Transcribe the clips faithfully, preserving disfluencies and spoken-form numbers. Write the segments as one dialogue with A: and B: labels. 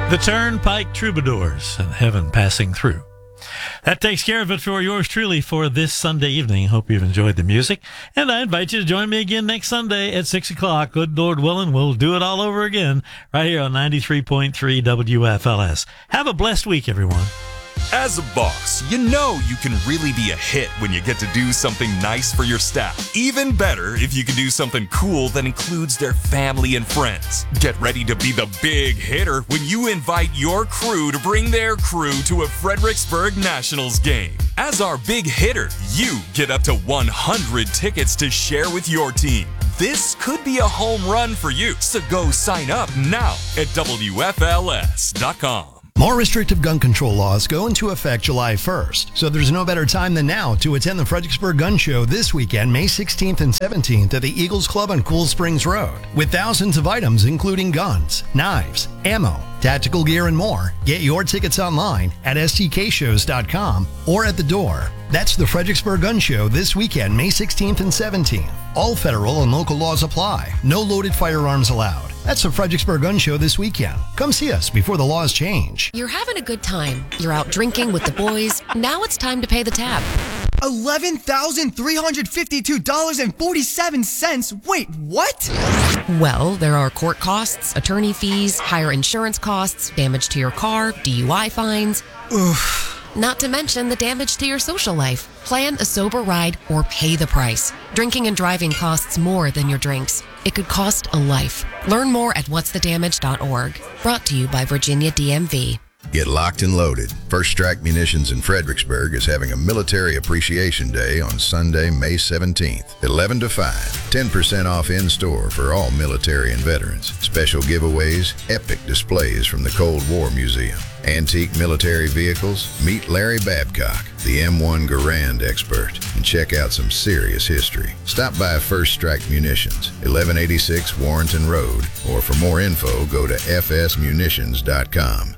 A: The Turnpike Troubadours and Heaven Passing Through. That takes care of it for yours truly for this Sunday evening. Hope you've enjoyed the music. And I invite you to join me again next Sunday at six o'clock. Good Lord willing, we'll do it all over again right here on ninety-three point three W F L S. Have a blessed week, everyone.
B: As a boss, you know you can really be a hit when you get to do something nice for your staff. Even better if you can do something cool that includes their family and friends. Get ready to be the big hitter when you invite your crew to bring their crew to a Fredericksburg Nationals game. As our big hitter, you get up to one hundred tickets to share with your team. This could be a home run for you, so go sign up now at W F L S dot com.
C: More restrictive gun control laws go into effect July first, so there's no better time than now to attend the Fredericksburg Gun Show this weekend, May sixteenth and seventeenth at the Eagles Club on Cool Springs Road. With thousands of items including guns, knives, ammo, tactical gear, and more, get your tickets online at S T K shows dot com or at the door. That's the Fredericksburg Gun Show this weekend, May sixteenth and seventeenth. All federal and local laws apply. No loaded firearms allowed. That's the Fredericksburg Gun Show this weekend. Come see us before the laws change.
D: You're having a good time. You're out drinking with the boys. Now it's time to pay the tab.
E: eleven thousand three hundred fifty-two dollars and forty-seven cents. Wait, what?
D: Well, there are court costs, attorney fees, higher insurance costs, damage to your car, D U I fines.
E: Oof.
D: Not to mention the damage to your social life. Plan a sober ride or pay the price. Drinking and driving costs more than your drinks. It could cost a life. Learn more at what's the damage dot org. Brought to you by Virginia D M V.
F: Get locked and loaded. First Strike Munitions in Fredericksburg is having a Military Appreciation Day on Sunday, May seventeenth, eleven to five. ten percent off in-store for all military and veterans. Special giveaways, epic displays from the Cold War Museum. Antique military vehicles. Meet Larry Babcock, the M one Garand expert, and check out some serious history. Stop by First Strike Munitions, eleven eighty-six Warrenton Road, or for more info, go to F S munitions dot com.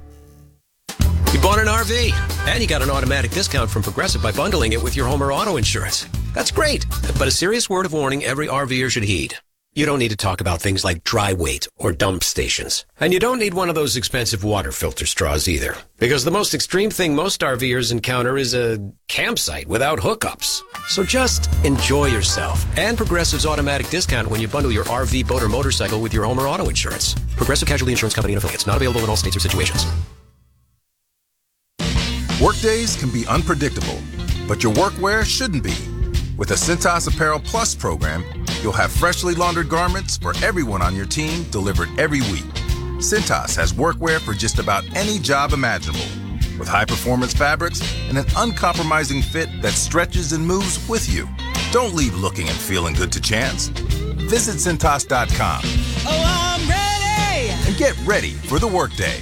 G: You bought an R V, and you got an automatic discount from Progressive by bundling it with your home or auto insurance. That's great, but a serious word of warning every RVer should heed. You don't need to talk about things like dry weight or dump stations. And you don't need one of those expensive water filter straws either. Because the most extreme thing most RVers encounter is a campsite without hookups. So just enjoy yourself and Progressive's automatic discount when you bundle your R V, boat, or motorcycle with your home or auto insurance. Progressive Casualty Insurance Company and affiliates. Not available in all states or situations.
B: Workdays can be unpredictable, but your workwear shouldn't be. With the Cintas Apparel Plus program, you'll have freshly laundered garments for everyone on your team delivered every week. Cintas has workwear for just about any job imaginable, with high-performance fabrics and an uncompromising fit that stretches and moves with you. Don't leave looking and feeling good to chance. Visit Cintas dot com.
E: Oh, I'm ready!
B: And get ready for the workday.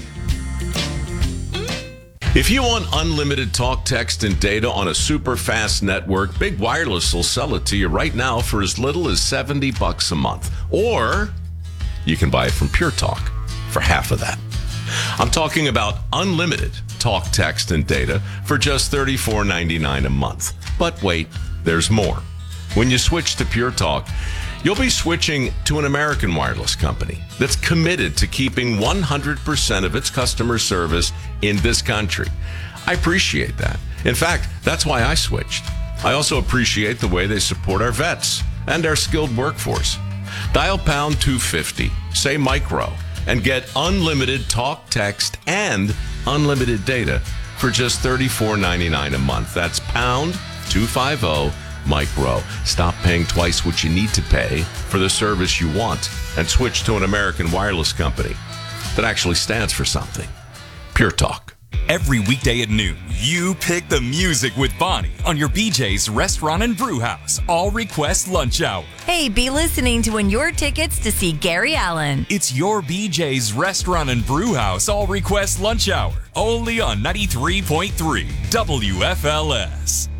H: If you want unlimited talk, text, and data on a super fast network, Big Wireless will sell it to you right now for as little as seventy bucks a month. Or you can buy it from Pure Talk for half of that. I'm talking about unlimited talk, text, and data for just thirty-four ninety-nine a month. But wait, there's more. When you switch to Pure Talk, you'll be switching to an American wireless company that's committed to keeping one hundred percent of its customer service in this country. I appreciate that. In fact, that's why I switched. I also appreciate the way they support our vets and our skilled workforce. Dial pound two fifty, say micro, and get unlimited talk, text, and unlimited data for just thirty-four ninety-nine a month. That's pound two fifty micro. Stop paying twice what you need to pay for the service you want and switch to an American wireless company that actually stands for something. Pure Talk.
B: Every weekday at noon, you pick the music with Bonnie on your B J's Restaurant and Brew House All Request Lunch Hour.
I: Hey, be listening to win your tickets to see Gary Allan.
B: It's your B J's Restaurant and Brew House All Request Lunch Hour, only on ninety-three point three W F L S.